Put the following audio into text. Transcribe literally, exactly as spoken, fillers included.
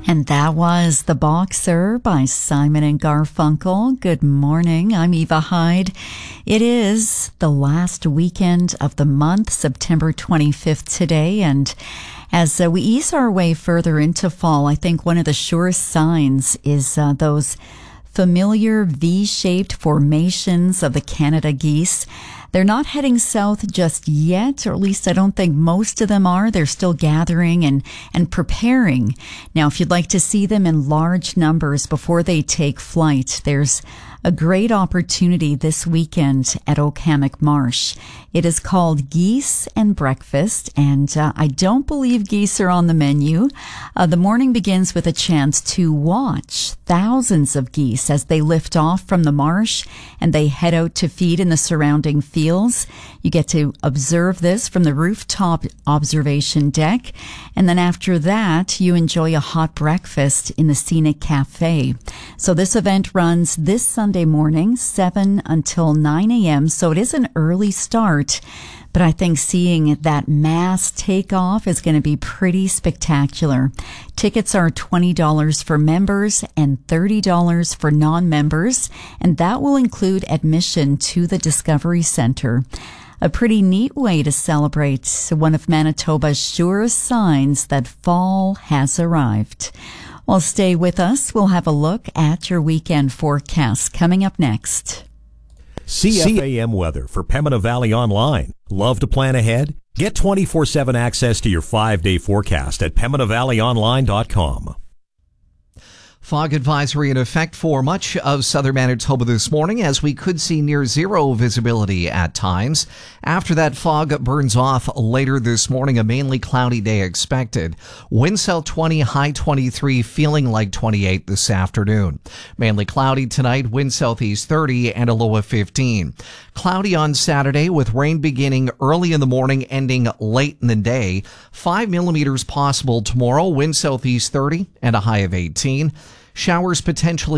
And that was The Boxer by Simon and Garfunkel. Good morning. I'm Eva Hyde. It is the last weekend of the month, September twenty-fifth today. And as uh, we ease our way further into fall, I think one of the surest signs is uh, those familiar V-shaped formations of the Canada geese. They're not heading south just yet, or at least I don't think most of them are. They're still gathering and, and preparing. Now, if you'd like to see them in large numbers before they take flight, there's a great opportunity this weekend at Oak-Hammock Marsh. It is called Geese and Breakfast, and uh, I don't believe geese are on the menu. Uh, the morning begins with a chance to watch thousands of geese as they lift off from the marsh and they head out to feed in the surrounding fields. You get to observe this from the rooftop observation deck, and then after that, you enjoy a hot breakfast in the Scenic Cafe. So this event runs this Sunday morning, seven until nine a.m., so it is an early start, but I think seeing that mass takeoff is going to be pretty spectacular. Tickets are twenty dollars for members and thirty dollars for non-members, and that will include admission to the Discovery Center. A pretty neat way to celebrate one of Manitoba's surest signs that fall has arrived. Well, stay with us. We'll have a look at your weekend forecast coming up next. C F A M weather for Pembina Valley Online. Love to plan ahead? Get twenty-four seven access to your five-day forecast at pembina valley online dot com. Fog advisory in effect for much of southern Manitoba this morning, as we could see near zero visibility at times. After that fog burns off later this morning, a mainly cloudy day expected. Wind south twenty, high twenty-three, feeling like twenty-eight this afternoon. Mainly cloudy tonight, wind southeast thirty and a low of fifteen. Cloudy on Saturday with rain beginning early in the morning, ending late in the day. Five millimeters possible tomorrow, wind southeast thirty and a high of eighteen. Showers potentially